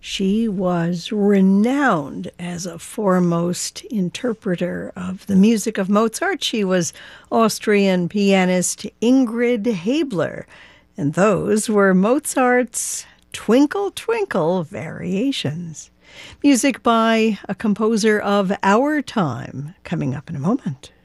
She was renowned as a foremost interpreter of the music of Mozart. She was Austrian pianist Ingrid Haebler, and those were Mozart's Twinkle, Twinkle variations. Music by a composer of our time, coming up in a moment.